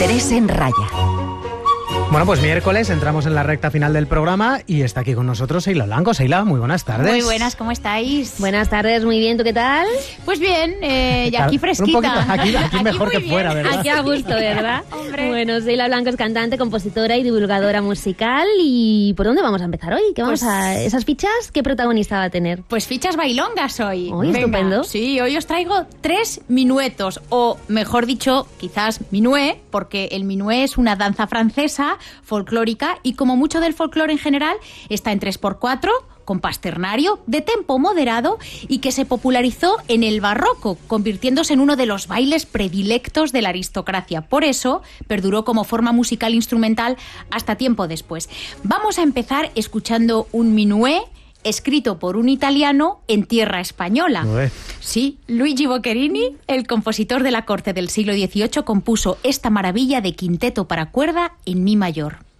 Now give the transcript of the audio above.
Interés en Raya. Bueno, pues miércoles entramos en la recta final del programa y está aquí con nosotros Seila Blanco. Seila, muy buenas tardes. Muy buenas, ¿cómo estáis? Buenas tardes, muy bien, ¿tú qué tal? Pues bien, ya aquí fresquita. Un poquito, aquí mejor que fuera, ¿verdad? Aquí a gusto, ¿verdad? Hombre. Bueno, Seila Blanco es cantante, compositora y divulgadora musical. ¿Y por dónde vamos a empezar hoy? ¿Qué vamos esas fichas? ¿Qué protagonista va a tener? Pues fichas bailongas hoy. Uy, estupendo. Sí, hoy os traigo 3 minuetos, o mejor dicho, quizás minué, porque el minué es una danza francesa folclórica y como mucho del folclore en general, está en 3x4, compás ternario, de tempo moderado y que se popularizó en el barroco, convirtiéndose en uno de los bailes predilectos de la aristocracia. Por eso, perduró como forma musical instrumental hasta tiempo después. Vamos a empezar escuchando un minué escrito por un italiano en tierra española. Sí, Luigi Boccherini, el compositor de la corte del siglo XVIII, compuso esta maravilla de quinteto para cuerda en mi mayor.